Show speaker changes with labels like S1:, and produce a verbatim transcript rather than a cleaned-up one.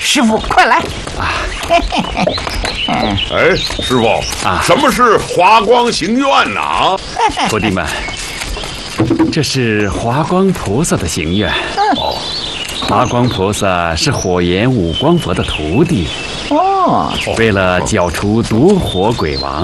S1: 师傅，快来！
S2: 啊，
S3: 哎，师傅
S2: 啊，
S3: 什么是华光行愿呐？
S2: 徒弟们，这是华光菩萨的行愿。
S3: 哦，
S2: 华光菩萨是火焰五光佛的徒弟，
S1: 哦，
S2: 为了剿除毒火鬼王，